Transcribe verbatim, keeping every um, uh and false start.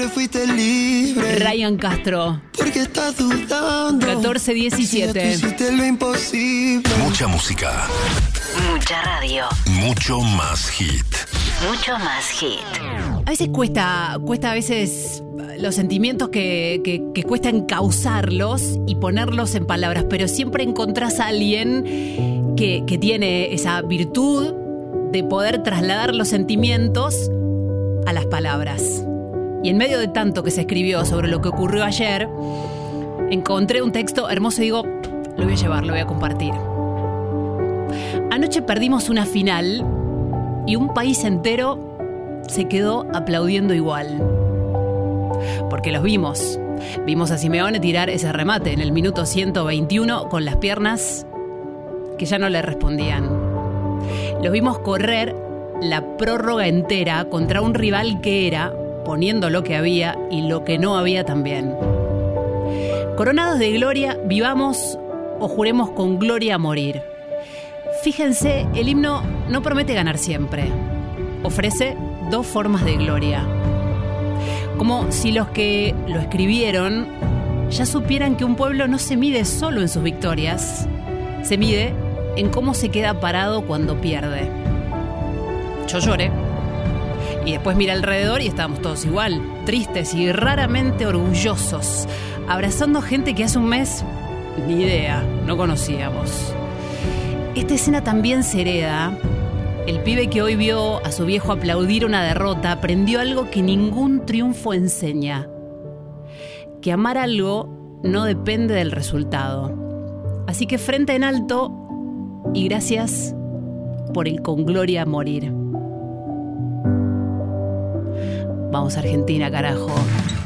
Fuiste libre. Ryan Castro. Porque estás dudando. catorce diecisiete. Si hiciste lo imposible. Mucha música. Mucha radio. Mucho más hit. Mucho más hit. A veces cuesta, cuesta a veces los sentimientos que, que, que cuesta encauzarlos y ponerlos en palabras, pero siempre encontrás a alguien que, que tiene esa virtud de poder trasladar los sentimientos a las palabras. Y en medio de tanto que se escribió sobre lo que ocurrió ayer, encontré un texto hermoso y digo, lo voy a llevar, lo voy a compartir. Anoche perdimos una final y un país entero se quedó aplaudiendo igual. Porque los vimos. Vimos a Simeone tirar ese remate en el minuto ciento veintiuno con las piernas que ya no le respondían. Los vimos correr la prórroga entera contra un rival que era, poniendo lo que había y lo que no había también. Coronados de gloria, vivamos o juremos con gloria a morir. Fíjense, el himno no promete ganar siempre. Ofrece dos formas de gloria. Como si los que lo escribieron ya supieran que un pueblo no se mide solo en sus victorias, se mide en cómo se queda parado cuando pierde. Yo lloré. Y después miré alrededor y estábamos todos igual, tristes y raramente orgullosos, abrazando gente que hace un mes, ni idea, no conocíamos. Esta escena también se hereda. El pibe que hoy vio a su viejo aplaudir una derrota aprendió algo que ningún triunfo enseña: que amar algo no depende del resultado. Así que frente en alto y gracias por el con gloria morir. Vamos Argentina, carajo.